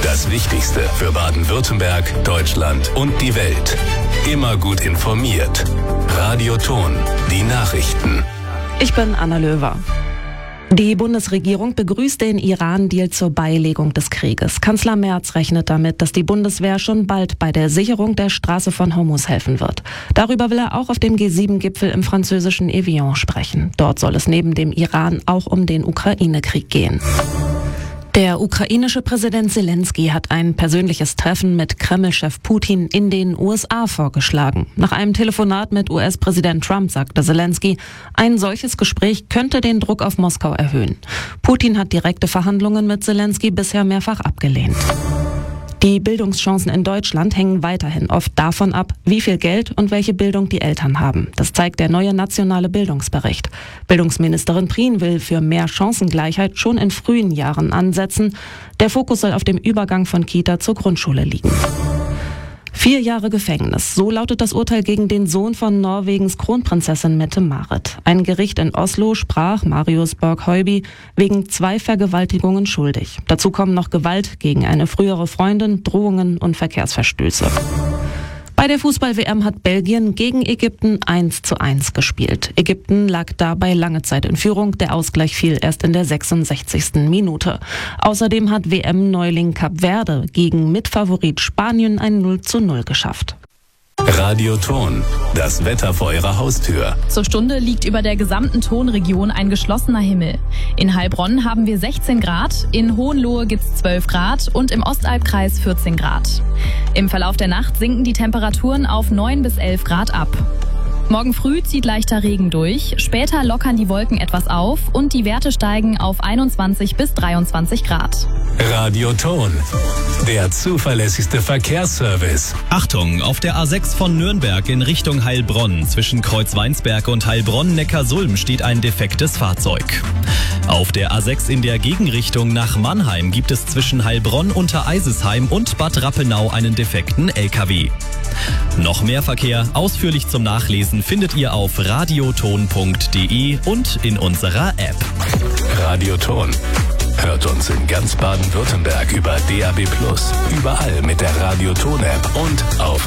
Das Wichtigste für Baden-Württemberg, Deutschland und die Welt. Immer gut informiert. Radio Ton, die Nachrichten. Ich bin Anna Löwer. Die Bundesregierung begrüßt den Iran-Deal zur Beilegung des Krieges. Kanzler Merz rechnet damit, dass die Bundeswehr schon bald bei der Sicherung der Straße von Hormuz helfen wird. Darüber will er auch auf dem G7-Gipfel im französischen Evian sprechen. Dort soll es neben dem Iran auch um den Ukraine-Krieg gehen. Der ukrainische Präsident Zelensky hat ein persönliches Treffen mit Kreml-Chef Putin in den USA vorgeschlagen. Nach einem Telefonat mit US-Präsident Trump sagte Zelensky, ein solches Gespräch könnte den Druck auf Moskau erhöhen. Putin hat direkte Verhandlungen mit Zelensky bisher mehrfach abgelehnt. Die Bildungschancen in Deutschland hängen weiterhin oft davon ab, wie viel Geld und welche Bildung die Eltern haben. Das zeigt der neue nationale Bildungsbericht. Bildungsministerin Prien will für mehr Chancengleichheit schon in frühen Jahren ansetzen. Der Fokus soll auf dem Übergang von Kita zur Grundschule liegen. 4 Jahre Gefängnis. So lautet das Urteil gegen den Sohn von Norwegens Kronprinzessin Mette-Marit. Ein Gericht in Oslo sprach Marius Borg-Høiby wegen 2 Vergewaltigungen schuldig. Dazu kommen noch Gewalt gegen eine frühere Freundin, Drohungen und Verkehrsverstöße. Bei der Fußball-WM hat Belgien gegen Ägypten 1:1 gespielt. Ägypten lag dabei lange Zeit in Führung. Der Ausgleich fiel erst in der 66. Minute. Außerdem hat WM-Neuling Kap Verde gegen Mitfavorit Spanien ein 0:0 geschafft. Radio Ton, das Wetter vor Ihrer Haustür. Zur Stunde liegt über der gesamten Tonregion ein geschlossener Himmel. In Heilbronn haben wir 16 Grad, in Hohenlohe gibt's 12 Grad und im Ostalbkreis 14 Grad. Im Verlauf der Nacht sinken die Temperaturen auf 9 bis 11 Grad ab. Morgen früh zieht leichter Regen durch, später lockern die Wolken etwas auf und die Werte steigen auf 21 bis 23 Grad. Radio Ton, der zuverlässigste Verkehrsservice. Achtung, auf der A6 von Nürnberg in Richtung Heilbronn zwischen Kreuzweinsberg und Heilbronn-Neckarsulm steht ein defektes Fahrzeug. Auf der A6 in der Gegenrichtung nach Mannheim gibt es zwischen Heilbronn unter Eisesheim und Bad Rappenau einen defekten LKW. Noch mehr Verkehr, ausführlich zum Nachlesen, findet ihr auf radioton.de und in unserer App. Radio Ton. Hört uns in ganz Baden-Württemberg über DAB+, überall mit der Radio Ton App und auf